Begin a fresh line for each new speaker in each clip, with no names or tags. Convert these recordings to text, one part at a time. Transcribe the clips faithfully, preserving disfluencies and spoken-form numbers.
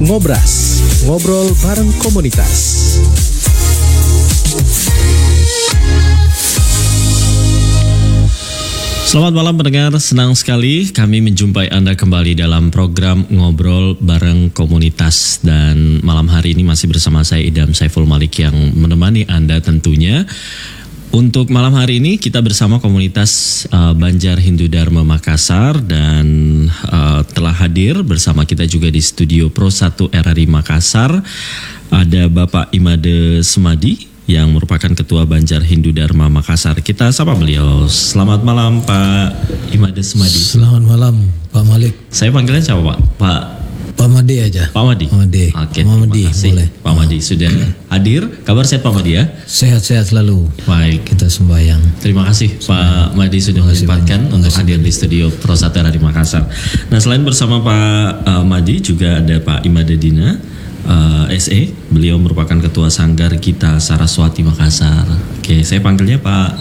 Ngobras, ngobrol bareng komunitas.
Selamat malam pendengar, senang sekali kami menjumpai Anda kembali dalam program Ngobrol Bareng Komunitas. Dan malam hari ini masih bersama saya Idham Saiful Malik yang menemani Anda tentunya. Untuk malam hari ini kita bersama komunitas uh, Banjar Hindu Dharma Makassar. Dan uh, telah hadir bersama kita juga di studio Pro satu R R I Makassar ada Bapak Imade Semadi yang merupakan Ketua Banjar Hindu Dharma Makassar. Kita sapa beliau. Selamat malam Pak Imade Semadi.
Selamat malam Pak Malik.
Saya panggilnya siapa Pak? Pak
Pak Madi aja.
Pak Madi.
Pak Madi.
Oke,
Pak Madi,
terima kasih.
boleh.
Pak Madi sudah hadir. Kabar sehat Pak Madi ya?
Sehat-sehat selalu.
Baik.
Kita sembahyang.
Terima kasih Pak Madi sudah menyempatkan untuk hadir di studio Pro satu R R I Makassar. Nah, selain bersama Pak uh, Madi juga ada Pak Imade Dina. Uh, S E, beliau merupakan Ketua Sanggar Gita Saraswati Makassar. Oke, saya panggilnya Pak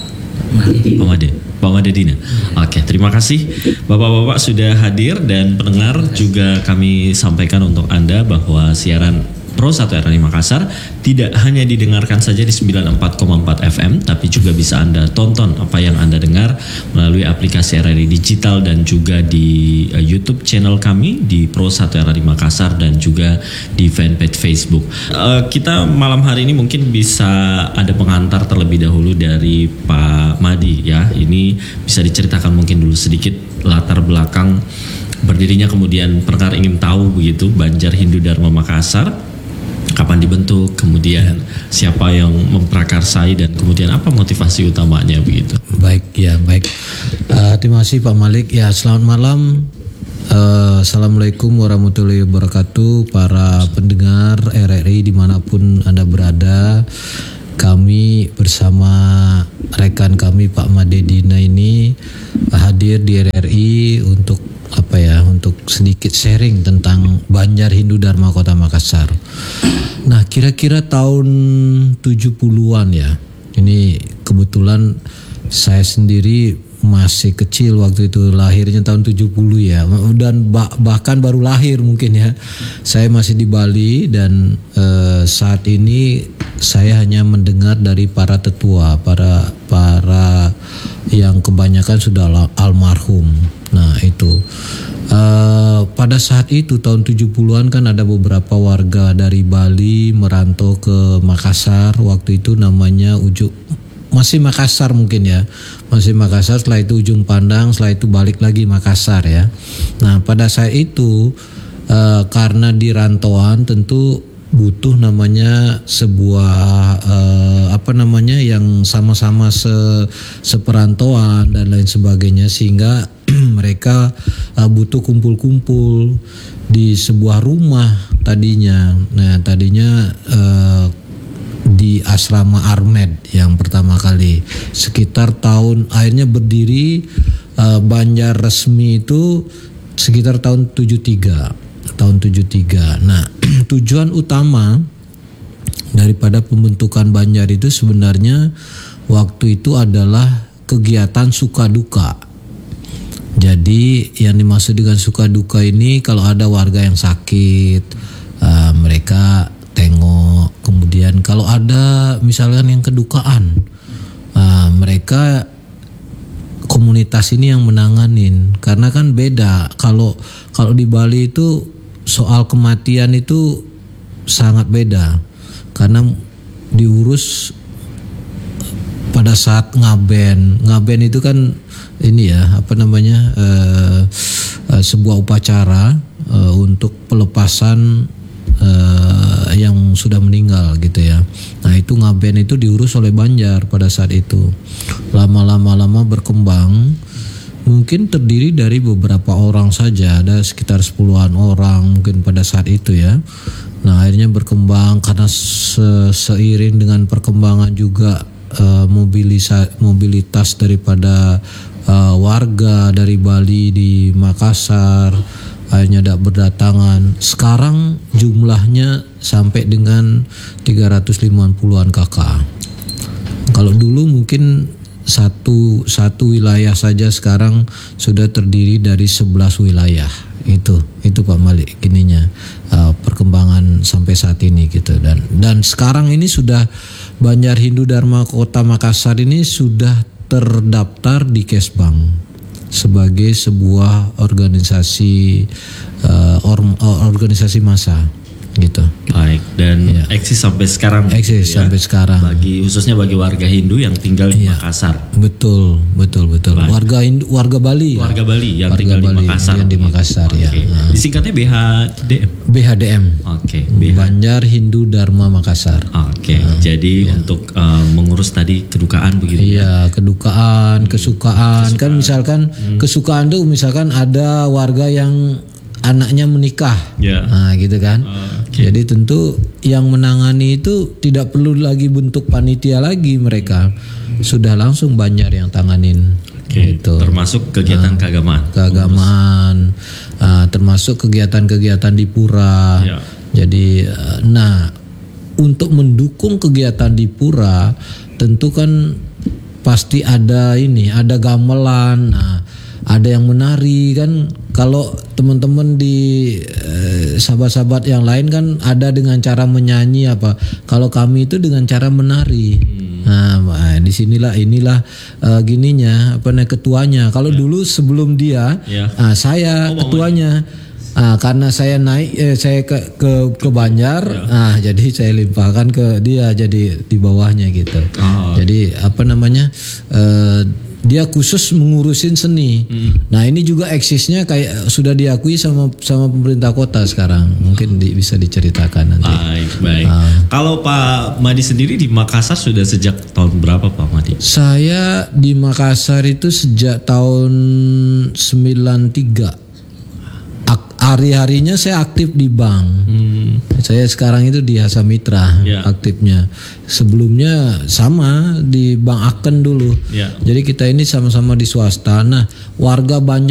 Pak Made, Pak Made Dina. Oke, terima kasih Bapak-bapak sudah hadir dan pendengar juga kami sampaikan untuk Anda bahwa siaran Pro satu R R I Makassar tidak hanya didengarkan saja di sembilan puluh empat koma empat F M, tapi juga bisa Anda tonton apa yang Anda dengar melalui aplikasi R R I Digital dan juga di uh, YouTube channel kami di Pro satu R R I Makassar dan juga di fanpage Facebook. Uh, kita malam hari ini mungkin bisa ada pengantar terlebih dahulu dari Pak Madi ya. Ini bisa diceritakan mungkin dulu sedikit latar belakang berdirinya, kemudian pendengar ingin tahu begitu Banjar Hindu Dharma Makassar. Kapan dibentuk, kemudian siapa yang memprakarsai dan kemudian apa motivasi utamanya begitu.
Baik ya, baik. Uh, terima kasih Pak Malik. Ya, selamat malam. Uh, Assalamualaikum warahmatullahi wabarakatuh para pendengar R R I dimanapun Anda berada. Kami bersama rekan kami Pak Made Dina ini hadir di R R I untuk apa ya, untuk sedikit sharing tentang Banjar Hindu Dharma Kota Makassar. Nah, kira-kira tahun tujuh puluhan ya. Ini kebetulan saya sendiri masih kecil waktu itu, lahirnya tahun tujuh puluh ya. Dan bah- bahkan baru lahir mungkin ya. Saya masih di Bali dan eh, saat ini saya hanya mendengar dari para tetua, para para yang kebanyakan sudah almarhum. Nah itu uh, pada saat itu tahun tujuh puluhan kan ada beberapa warga dari Bali merantau ke Makassar. Waktu itu namanya Ujung, masih Makassar mungkin ya, masih Makassar. Setelah itu Ujung Pandang, setelah itu balik lagi Makassar ya. Nah pada saat itu uh, karena di rantauan tentu butuh namanya sebuah uh, apa namanya yang sama-sama se seperantauan dan lain sebagainya, sehingga mereka uh, butuh kumpul-kumpul di sebuah rumah tadinya. Nah tadinya uh, di asrama Armed yang pertama kali sekitar tahun akhirnya berdiri uh, Banjar resmi itu sekitar tahun tujuh tiga. Tahun tujuh tiga. Nah, tujuan utama daripada pembentukan Banjar itu sebenarnya waktu itu adalah kegiatan suka duka. Jadi yang dimaksud dengan suka duka ini, kalau ada warga yang sakit, uh, mereka tengok. Kemudian kalau ada misalkan yang kedukaan, uh, mereka komunitas ini yang menanganin. Karena kan beda kalau kalau di Bali itu soal kematian itu sangat beda, karena diurus pada saat ngaben. Ngaben itu kan ini ya apa namanya uh, uh, sebuah upacara uh, untuk pelepasan uh, yang sudah meninggal gitu ya. Nah itu ngaben itu diurus oleh Banjar pada saat itu. Lama-lama lama berkembang. Mungkin terdiri dari beberapa orang saja, ada sekitar sepuluhan orang mungkin pada saat itu ya. Nah akhirnya berkembang karena se seiring dengan perkembangan juga uh, mobilisa mobilitas daripada uh, warga dari Bali di Makassar, akhirnya ada berdatangan. Sekarang jumlahnya sampai dengan tiga ratus lima puluhan kakak. Kalau dulu mungkin satu satu wilayah saja, sekarang sudah terdiri dari sebelas wilayah. Itu itu Pak Malik ininya uh, perkembangan sampai saat ini gitu. Dan dan sekarang ini sudah Banjar Hindu Dharma Kota Makassar ini sudah terdaftar di Kesbang sebagai sebuah organisasi uh, or, organisasi massa gitu.
Baik, dan
Iya.
eksis sampai sekarang.
Eksis
gitu ya.
sampai sekarang.
Bagi khususnya bagi warga Hindu yang tinggal di
Iya.
Makassar.
Betul, betul, betul.
Baik.
Warga Hindu, warga Bali. ya.
Warga Bali yang
Warga
tinggal
Bali
di Makassar.
yang di Makassar, ya.
Oke.
Nah.
Disingkatnya B H D M.
B H D M.
Oke, B H.
Banjar Hindu Dharma Makassar.
Oke, jadi untuk uh, mengurus tadi kedukaan begitu.
Iya, kedukaan, kesukaan. Kan misalkan kesukaan tuh misalkan ada warga yang anaknya menikah.
Ya.
Nah, gitu kan.
Oke.
Jadi tentu yang menangani itu tidak perlu lagi bentuk panitia lagi, mereka sudah langsung Banjar yang tanganin.
Oke,
Gitu.
termasuk kegiatan keagamaan.
Keagamaan, ah, termasuk kegiatan-kegiatan di pura.
Ya.
Jadi, eh, nah untuk mendukung kegiatan di pura, tentu kan pasti ada ini, ada gamelan, nah, ada yang menari kan. Kalau teman-teman di eh, sahabat-sahabat yang lain kan ada dengan cara menyanyi apa. Kalau kami itu dengan cara menari. Nah, nah, disinilah inilah uh, gininya apa namanya ketuanya. Kalau dulu sebelum dia,
Ya.
ah, saya
Oh,
ketuanya. Ah, karena saya naik, eh, saya ke ke, ke Banjar, ah, jadi saya limpahkan ke dia jadi di bawahnya gitu.
Oh.
Jadi apa namanya? eh, dia khusus mengurusin seni. Nah ini juga eksisnya kayak sudah diakui sama sama pemerintah kota sekarang. Mungkin di, bisa diceritakan nanti.
Baik, baik.
Ah.
Kalau Pak Madi sendiri di Makassar sudah sejak tahun berapa Pak Madi?
Saya di Makassar itu sejak tahun sembilan tiga. Ak- hari-harinya saya aktif di bank.
Hmm,
Saya sekarang itu di Hasa Mitra
Ya.
aktifnya. Sebelumnya sama di Bank Aken dulu.
Ya.
Jadi kita ini sama-sama di swasta. Nah, warga Banjar